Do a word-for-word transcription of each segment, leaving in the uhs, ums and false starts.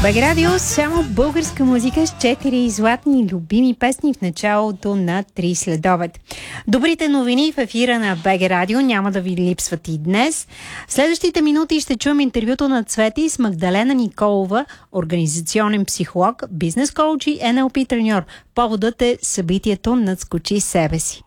БГ Радио, само българска музика с четири златни любими песни в началото на три следобед. Добрите новини в ефира на БГ Радио няма да ви липсват и днес. В следващите минути ще чуем интервюто на Цвети с Магдалена Николова, организационен психолог, бизнес коуч и Ен Ел Пи треньор. Поводът е събитието "Надскочи себе си".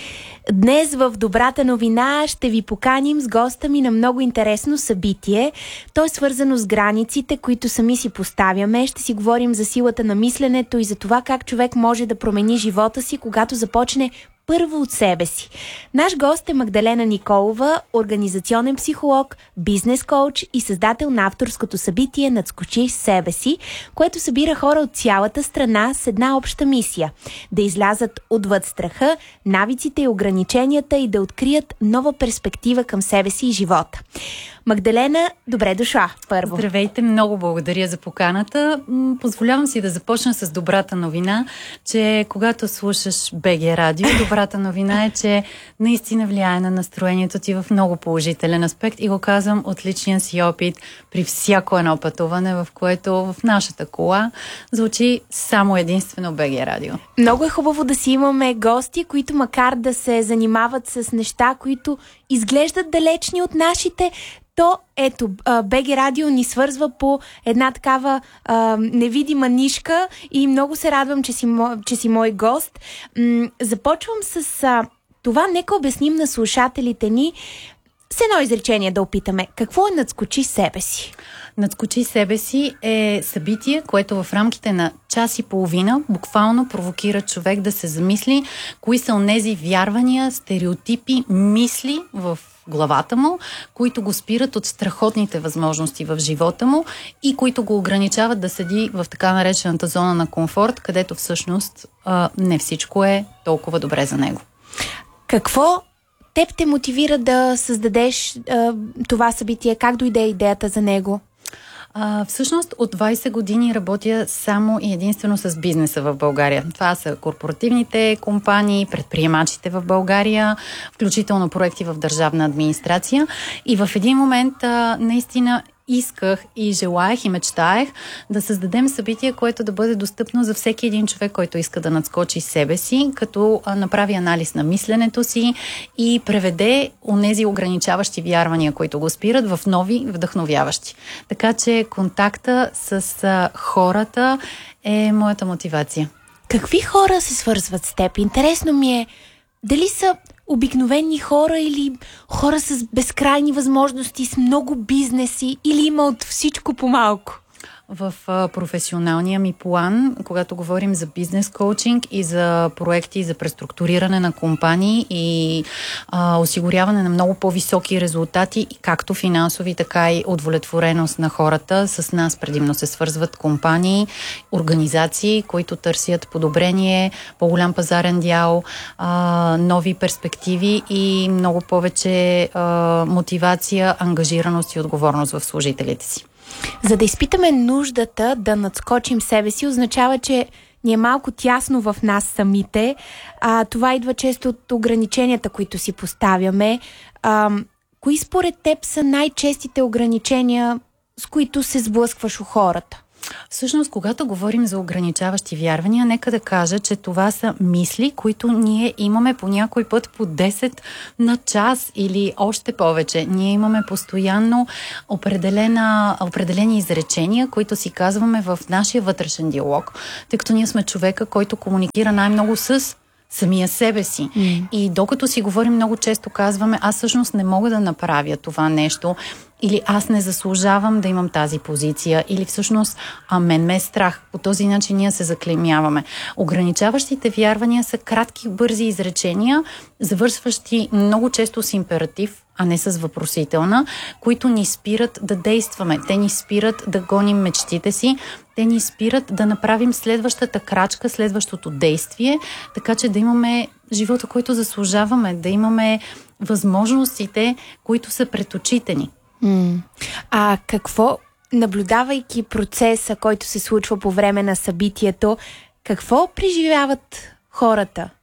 Днес в Добрата новина ще ви поканим с госта ми на много интересно събитие. То е свързано с границите, които сами си поставяме. Ще си говорим за силата на мисленето и за това как човек може да промени живота си, когато започне първо от себе си. Наш гост е Магдалена Николова, организационен психолог, бизнес коуч и създател на авторското събитие "Надскочи себе си", което събира хора от цялата страна с една обща мисия – да излязат отвъд страха, навиците и ограниченията и да открият нова перспектива към себе си и живота. Магдалена, добре дошла първо. Здравейте, много благодаря за поканата. Позволявам си да започна с добрата новина, че когато слушаш БГ Радио, добрата новина е, че наистина влияе на настроението ти в много положителен аспект и го казвам от личния си опит при всяко едно пътуване, в което в нашата кола звучи само единствено БГ Радио. Много е хубаво да си имаме гости, които макар да се занимават с неща, които изглеждат далечни от нашите, то ето, БГ Радио ни свързва по една такава а, невидима нишка и много се радвам, че си, че си мой гост. М- започвам с а, това, нека обясним на слушателите ни с едно изречение да опитаме. Какво е "Надскочи себе си"? "Надскочи себе си" е събитие, което в рамките на час и половина буквално провокира човек да се замисли кои са онези вярвания, стереотипи, мисли в главата му, които го спират от страхотните възможности в живота му и които го ограничават да седи в така наречената зона на комфорт, където всъщност а, не всичко е толкова добре за него. Какво теб те мотивира да създадеш а, това събитие? Как дойде идеята за него? А, всъщност от двайсет години работя само и единствено с бизнеса в България. Това са корпоративните компании, предприемачите в България, включително проекти в държавна администрация. И в един момент а, наистина исках и желаях и мечтаех да създадем събитие, което да бъде достъпно за всеки един човек, който иска да надскочи себе си, като а, направи анализ на мисленето си и преведе онези ограничаващи вярвания, които го спират, в нови вдъхновяващи. Така че контакта с а, хората е моята мотивация. Какви хора се свързват с теб? Интересно ми е дали са обикновени хора или хора с безкрайни възможности, с много бизнеси, или има от всичко по-малко? В а, професионалния ми план, когато говорим за бизнес коучинг и за проекти за преструктуриране на компании и а, осигуряване на много по-високи резултати, както финансови, така и удовлетвореност на хората, с нас предимно се свързват компании, организации, които търсят подобрение, по-голям пазарен дял, а, нови перспективи и много повече а, мотивация, ангажираност и отговорност в служителите си. За да изпитаме нуждата да надскочим себе си, означава, че ни е малко тясно в нас самите. А, това идва често от ограниченията, които си поставяме. А, кои според теб са най-честите ограничения, с които се сблъскваш у хората? Всъщност, когато говорим за ограничаващи вярвания, нека да кажа, че това са мисли, които ние имаме по някой път по десет на час или още повече. Ние имаме постоянно определена, определени изречения, които си казваме в нашия вътрешен диалог, тъй като ние сме човека, който комуникира най-много с самия себе си. Mm. И докато си говорим, много често казваме: аз всъщност не мога да направя това нещо, или аз не заслужавам да имам тази позиция, или всъщност а мен ме е страх. По този начин ние се заклеймяваме. Ограничаващите вярвания са кратки, бързи изречения, завършващи много често с императив, а не с въпросителна, които ни спират да действаме. Те ни спират да гоним мечтите си, те ни спират да направим следващата крачка, следващото действие, така че да имаме живота, който заслужаваме, да имаме възможностите, които са пред очите ни. Mm. А какво, наблюдавайки процеса, който се случва по време на събитието, какво преживяват хората?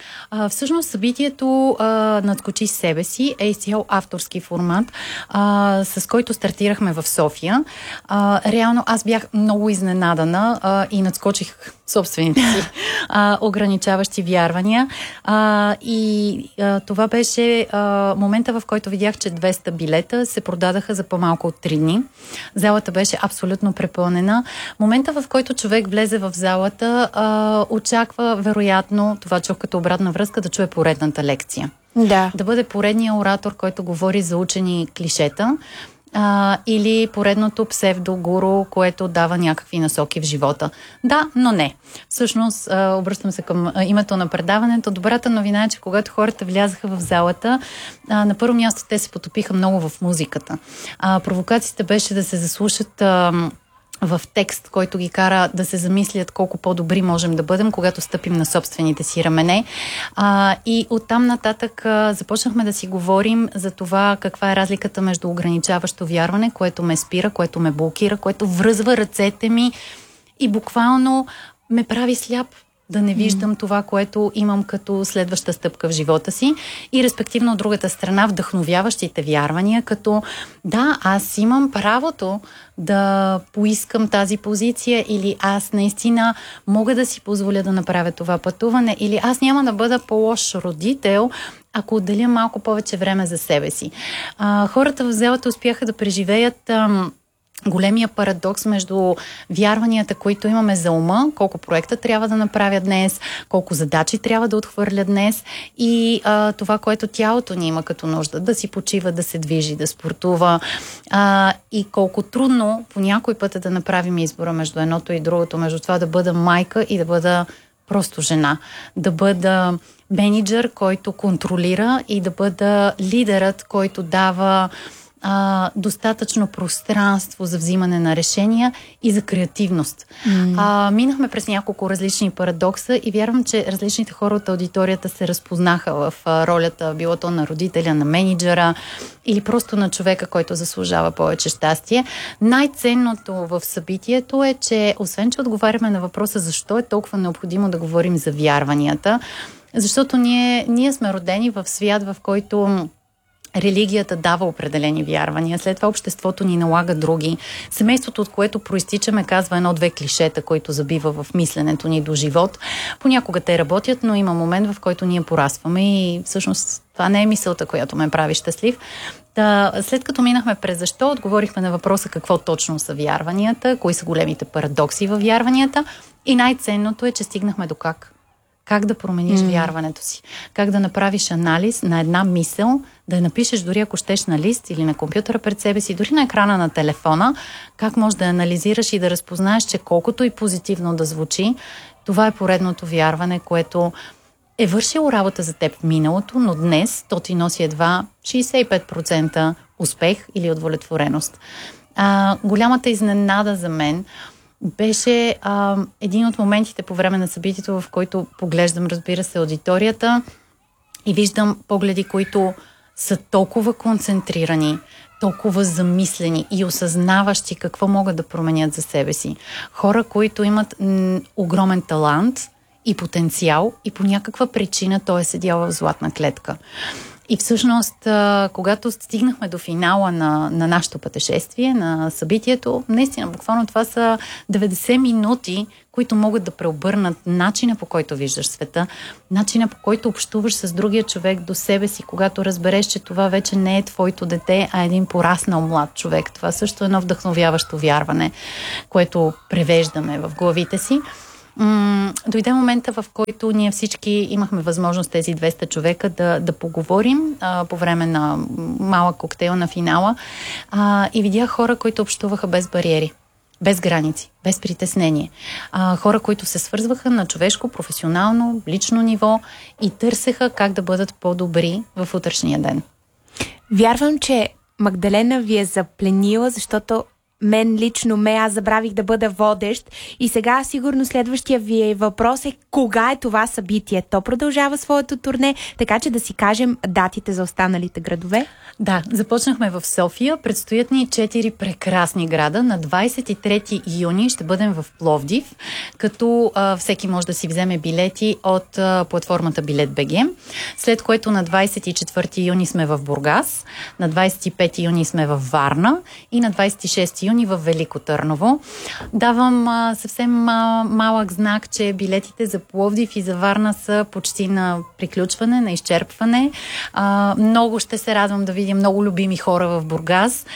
А, всъщност събитието а, Надскочи себе си е изцяло авторски формат, а, с който стартирахме в София. А, реално аз бях много изненадана а, и надскочих собствените си а, ограничаващи вярвания. А, и а, това беше а, момента, в който видях, че двеста билета се продадаха за по-малко от три дни. Залата беше абсолютно препълнена. Момента, в който човек влезе в залата, а, очаква вероятно, това чух като обратна връзка, да чуе поредната лекция. Да. Да бъде поредния оратор, който говори за учени клишета, а, или поредното псевдогуру, което дава някакви насоки в живота. Да, но не. Всъщност, а, обръщам се към а, името на предаването. Добрата новина е, че когато хората влязаха в залата, а, на първо място те се потопиха много в музиката. А, провокацията беше да се заслушат а, в текст, който ги кара да се замислят колко по-добри можем да бъдем, когато стъпим на собствените си рамене. А, и оттам нататък а, започнахме да си говорим за това каква е разликата между ограничаващо вярване, което ме спира, което ме блокира, което връзва ръцете ми и буквално ме прави сляп да не виждам mm. това, което имам като следваща стъпка в живота си, и респективно от другата страна вдъхновяващите вярвания, като да, аз имам правото да поискам тази позиция, или аз наистина мога да си позволя да направя това пътуване, или аз няма да бъда по-лош родител, ако отделя малко повече време за себе си. А, хората в залата успяха да преживеят ам, големия парадокс между вярванията, които имаме за ума, колко проекта трябва да направя днес, колко задачи трябва да отхвърля днес, и а, това, което тялото ни има като нужда, да си почива, да се движи, да спортува, а, и колко трудно по някой път е да направим избора между едното и другото, между това да бъда майка и да бъда просто жена, да бъда менеджер, който контролира, и да бъда лидерът, който дава А, достатъчно пространство за взимане на решения и за креативност. Mm. А, минахме през няколко различни парадокса и вярвам, че различните хора от аудиторията се разпознаха в а, ролята, било то на родителя, на менеджера или просто на човека, който заслужава повече щастие. Най-ценното в събитието е, че освен, че отговаряме на въпроса защо е толкова необходимо да говорим за вярванията, защото ние, ние сме родени в свят, в който религията дава определени вярвания, след това обществото ни налага други. Семейството, от което проистичаме, казва едно-две клишета, които забива в мисленето ни до живот. Понякога те работят, но има момент, в който ние порастваме, и всъщност това не е мисълта, която ме прави щастлив. Да, след като минахме през защо, отговорихме на въпроса какво точно са вярванията, кои са големите парадокси във вярванията, и най-ценното е, че стигнахме до как. Как да промениш mm. вярването си. Как да направиш анализ на една мисъл, да я напишеш дори ако щеш на лист или на компютъра пред себе си, дори на екрана на телефона, как можеш да анализираш и да разпознаеш, че колкото и позитивно да звучи, това е поредното вярване, което е вършило работа за теб в миналото, но днес то ти носи едва шейсет и пет процента успех или удовлетвореност. А, голямата изненада за мен беше а, един от моментите по време на събитието, в който поглеждам, разбира се, аудиторията и виждам погледи, които са толкова концентрирани, толкова замислени и осъзнаващи какво могат да променят за себе си. Хора, които имат м- огромен талант и потенциал, и по някаква причина той е седял в златна клетка. И всъщност, когато стигнахме до финала на, на нашето пътешествие, на събитието, наистина, буквално това са деветдесет минути, които могат да преобърнат начина, по който виждаш света, начина, по който общуваш с другия човек до себе си, когато разбереш, че това вече не е твоето дете, а един пораснал млад човек. Това също е едно вдъхновяващо вярване, което превеждаме в главите си. М- дойде момента, в който ние всички имахме възможност тези двеста човека да, да поговорим а, по време на малък коктейл на финала, а, и видях хора, които общуваха без бариери, без граници, без притеснение. А, хора, които се свързваха на човешко, професионално, лично ниво и търсеха как да бъдат по-добри в утрешния ден. Вярвам, че Магдалена ви е запленила, защото мен лично ме, аз забравих да бъда водещ и сега сигурно следващия ви въпрос е кога е това събитие. То продължава своето турне, така че да си кажем датите за останалите градове. Да, започнахме в София, предстоят ни четири прекрасни града. На двадесет и трети юни ще бъдем в Пловдив, като а, всеки може да си вземе билети от а, платформата Билет БГ, след което на двадесет и четвърти юни сме в Бургас, на двадесет и пети юни сме в Варна и на двадесет и шести юни в Велико Търново. Давам а, съвсем а, малък знак, че билетите за Пловдив и за Варна са почти на приключване, на изчерпване. А, много ще се радвам да видя много любими хора в Бургас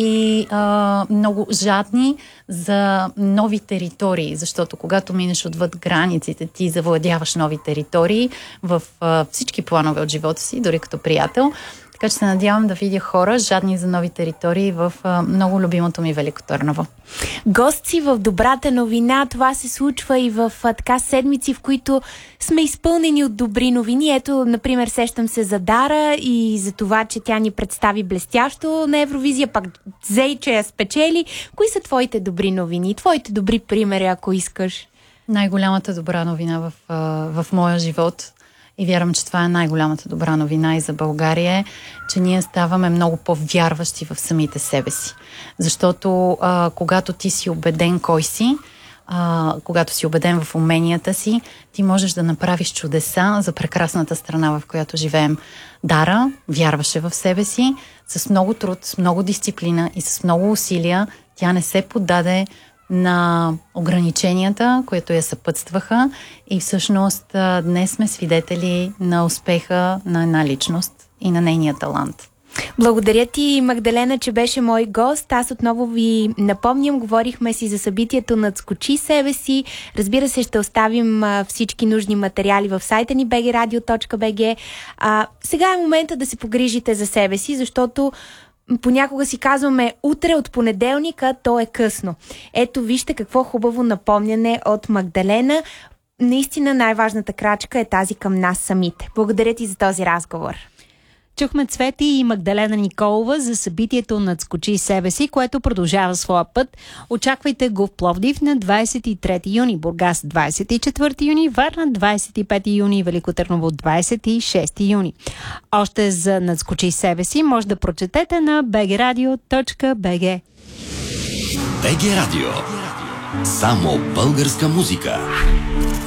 и а, много жадни за нови територии, защото когато минеш отвъд границите, ти завладяваш нови територии в а, всички планове от живота си, дори като приятел. Така че се надявам да видя хора жадни за нови територии в а, много любимото ми Велико Търново. Гост си в добрата новина. Това се случва и в а, така седмици, в които сме изпълнени от добри новини. Ето, например, сещам се за Дара и за това, че тя ни представи блестящо на Евровизия, пак взе, че я спечели. Кои са твоите добри новини? Твоите добри примери, ако искаш? Най-голямата добра новина в, а, в моя живот, и вярвам, че това е най-голямата добра новина и за България, че ние ставаме много по-вярващи в самите себе си. Защото а, когато ти си убеден кой си, а, когато си убеден в уменията си, ти можеш да направиш чудеса за прекрасната страна, в която живеем. Дара вярваше в себе си, с много труд, с много дисциплина и с много усилия. Тя не се поддаде на ограниченията, които я съпътстваха, и всъщност днес сме свидетели на успеха на една личност и на нейния талант. Благодаря ти, Магдалена, че беше мой гост. Аз отново ви напомням, говорихме си за събитието Надскочи себе си. Разбира се, ще оставим а, всички нужни материали в сайта ни би джи радио точка би джи. А, сега е момента да се погрижите за себе си, защото понякога си казваме утре от понеделника, то е късно. Ето, вижте какво хубаво напомняне от Магдалена. Наистина най-важната крачка е тази към нас самите. Благодаря ти за този разговор. Чухме Цвети и Магдалена Николова за събитието Надскочи себе си, което продължава своя път. Очаквайте го в Пловдив на двадесет и трети юни, Бургас двадесет и четвърти юни, Варна двадесет и пети юни, Велико Търново двадесет и шести юни. Още за Надскочи себе си може да прочетете на би джи радио точка би джи. би джи Радио. Само българска музика.